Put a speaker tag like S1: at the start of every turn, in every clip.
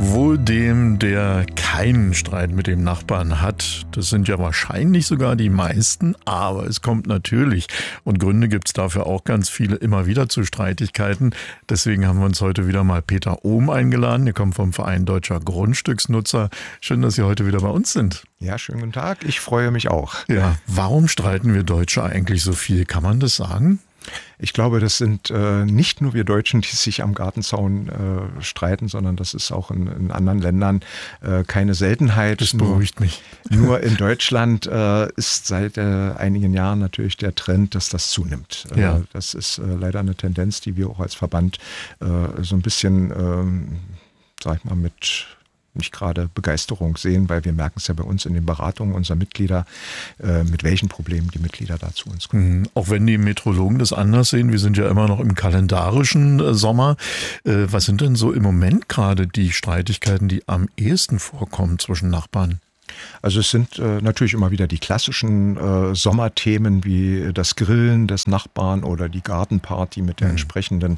S1: Wohl dem, der keinen Streit mit dem Nachbarn hat. Das sind ja wahrscheinlich sogar die meisten, aber es kommt natürlich, und Gründe gibt es dafür auch ganz viele, immer wieder zu Streitigkeiten. Deswegen haben wir uns heute wieder mal Peter Ohm eingeladen. Ihr kommt vom Verein Deutscher Grundstücksnutzer. Schön, dass Sie heute wieder bei uns sind.
S2: Ja, schönen guten Tag. Ich freue mich auch.
S1: Ja, warum streiten wir Deutsche eigentlich so viel? Kann man das sagen?
S2: Ich glaube, das sind nicht nur wir Deutschen, die sich am Gartenzaun streiten, sondern das ist auch in anderen Ländern keine Seltenheit.
S1: Das beruhigt mich.
S2: Nur in Deutschland ist seit einigen Jahren natürlich der Trend, dass das zunimmt.
S1: Ja.
S2: Das ist leider eine Tendenz, die wir auch als Verband so ein bisschen, sag ich mal, mit nicht gerade Begeisterung sehen, weil wir merken es ja bei uns in den Beratungen unserer Mitglieder, mit welchen Problemen die Mitglieder da zu uns kommen.
S1: Auch wenn die Meteorologen das anders sehen, wir sind ja immer noch im kalendarischen Sommer. Was sind denn so im Moment gerade die Streitigkeiten, die am ehesten vorkommen zwischen Nachbarn?
S2: Also es sind natürlich immer wieder die klassischen Sommerthemen wie das Grillen des Nachbarn oder die Gartenparty mit der entsprechenden,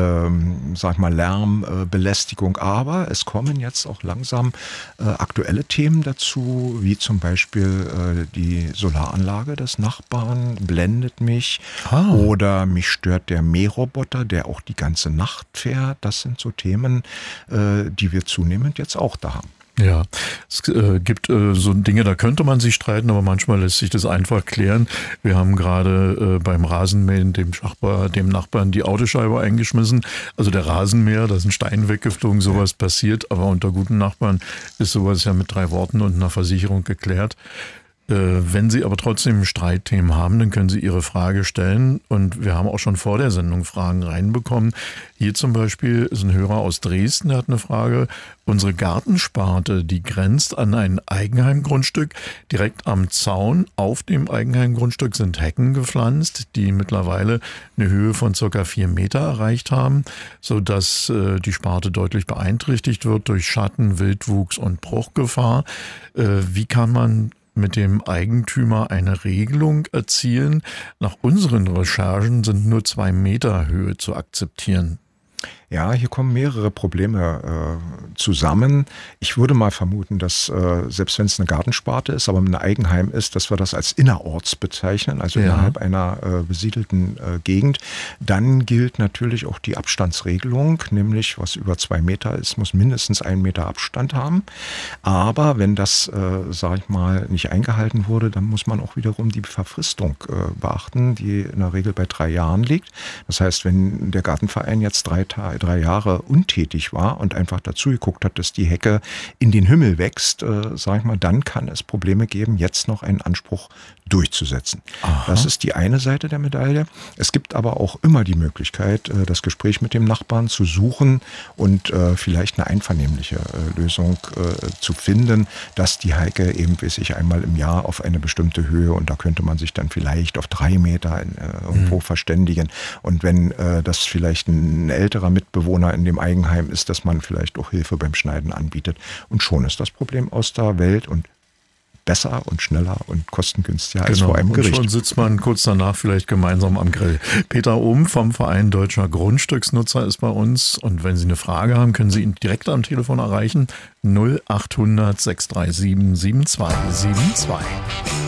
S2: sag ich mal, Lärmbelästigung. Aber es kommen jetzt auch langsam aktuelle Themen dazu, wie zum Beispiel die Solaranlage des Nachbarn blendet mich oder mich stört der Mähroboter, der auch die ganze Nacht fährt. Das sind so Themen, die wir zunehmend jetzt auch da haben.
S1: Ja, es gibt so Dinge, da könnte man sich streiten, aber manchmal lässt sich das einfach klären. Wir haben gerade beim Rasenmähen dem Nachbarn die Autoscheibe eingeschmissen. Also der Rasenmäher, da ist ein Stein weggeflogen, sowas passiert. Aber unter guten Nachbarn ist sowas ja mit 3 Worten und einer Versicherung geklärt. Wenn Sie aber trotzdem Streitthemen haben, dann können Sie Ihre Frage stellen. Und wir haben auch schon vor der Sendung Fragen reinbekommen. Hier zum Beispiel ist ein Hörer aus Dresden, der hat eine Frage. Unsere Gartensparte, die grenzt an ein Eigenheimgrundstück. Direkt am Zaun auf dem Eigenheimgrundstück sind Hecken gepflanzt, die mittlerweile eine Höhe von ca. 4 Meter erreicht haben, sodass die Sparte deutlich beeinträchtigt wird durch Schatten, Wildwuchs und Bruchgefahr. Wie kann man mit dem Eigentümer eine Regelung erzielen? Nach unseren Recherchen sind nur 2 Meter Höhe zu akzeptieren.
S2: Ja, hier kommen mehrere Probleme zusammen. Ich würde mal vermuten, dass selbst wenn es eine Gartensparte ist, aber ein Eigenheim ist, dass wir das als innerorts bezeichnen, also innerhalb einer besiedelten Gegend. Dann gilt natürlich auch die Abstandsregelung, nämlich was über 2 Meter ist, muss mindestens 1 Meter Abstand haben. Aber wenn das, sage ich mal, nicht eingehalten wurde, dann muss man auch wiederum die Verfristung beachten, die in der Regel bei 3 Jahren liegt. Das heißt, wenn der Gartenverein jetzt 3 Jahre untätig war und einfach dazu geguckt hat, dass die Hecke in den Himmel wächst, sag ich mal, dann kann es Probleme geben, jetzt noch einen Anspruch durchzusetzen. Aha. Das ist die eine Seite der Medaille. Es gibt aber auch immer die Möglichkeit, das Gespräch mit dem Nachbarn zu suchen und vielleicht eine einvernehmliche Lösung zu finden, dass die Hecke eben sich einmal im Jahr auf eine bestimmte Höhe, und da könnte man sich dann vielleicht auf 3 Meter irgendwo verständigen. Und wenn das vielleicht ein älterer Mitbewohner in dem Eigenheim ist, dass man vielleicht auch Hilfe beim Schneiden anbietet. Und schon ist das Problem aus der Welt und besser und schneller und kostengünstiger als vor einem Gericht.
S1: Und schon sitzt man kurz danach vielleicht gemeinsam am Grill. Peter Ohm vom Verein Deutscher Grundstücksnutzer ist bei uns. Und wenn Sie eine Frage haben, können Sie ihn direkt am Telefon erreichen. 0800 637 7272.